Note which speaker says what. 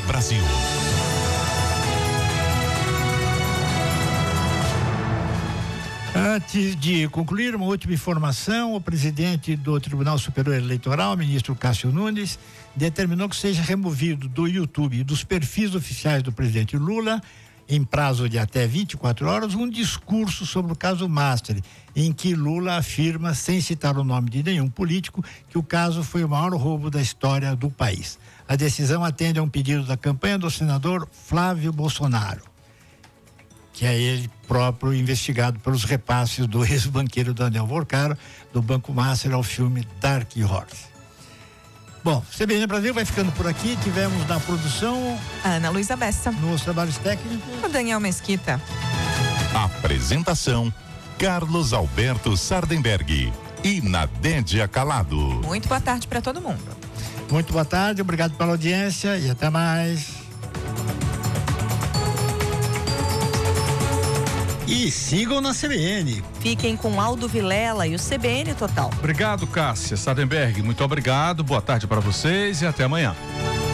Speaker 1: Brasil.
Speaker 2: Antes de concluir, uma última informação: o presidente do Tribunal Superior Eleitoral, ministro Cássio Nunes, determinou que seja removido do YouTube e dos perfis oficiais do presidente Lula, em prazo de até 24 horas, um discurso sobre o caso Mastri, em que Lula afirma, sem citar o nome de nenhum político, que o caso foi o maior roubo da história do país. A decisão atende a um pedido da campanha do senador Flávio Bolsonaro, que é ele próprio investigado pelos repasses do ex-banqueiro Daniel Vorcaro, do Banco Master, ao filme Dark Horse. Bom, CBN Brasil vai ficando por aqui. Tivemos na produção
Speaker 3: Ana Luísa Bessa,
Speaker 2: nos trabalhos técnicos
Speaker 3: o Daniel Mesquita.
Speaker 1: Apresentação: Carlos Alberto Sardenberg e Nadédia Calado.
Speaker 3: Muito boa tarde para todo mundo.
Speaker 2: Muito boa tarde, obrigado pela audiência e até mais. E sigam na CBN.
Speaker 3: Fiquem com Aldo Vilela e o CBN Total.
Speaker 4: Obrigado, Cássia Sardenberg. Muito obrigado. Boa tarde para vocês e até amanhã.